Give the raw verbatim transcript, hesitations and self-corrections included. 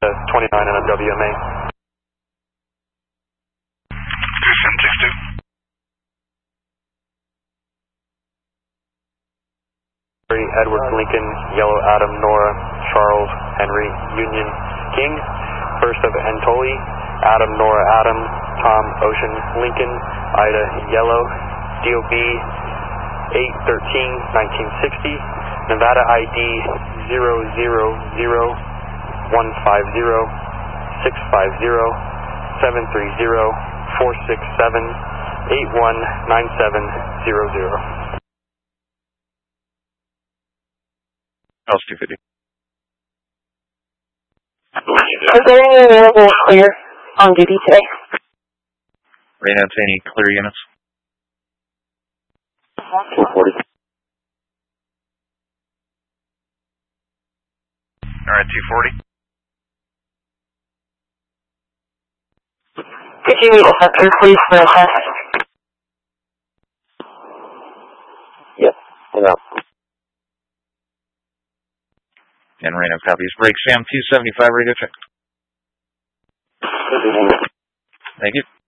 twenty-nine and a W M A. two seven six two. Edward Lincoln, Yellow Adam, Nora, Charles, Henry, Union, King. First of Antoli, Adam, Nora, Adam, Tom, Ocean, Lincoln, Ida, Yellow, D O B eight thirteen nineteen sixty, Nevada I D zero zero zero one five zero six five zero seven three zero four six seven eight one nine seven zero zero. House two fifty. Is there any available clear on duty today? Right now, any clear units? two forty. Alright, two forty. Could you meet with Hector, please, for a test? Yes, hang on. And Reno copies. Break Sam two seventy-five radio check. Thank you.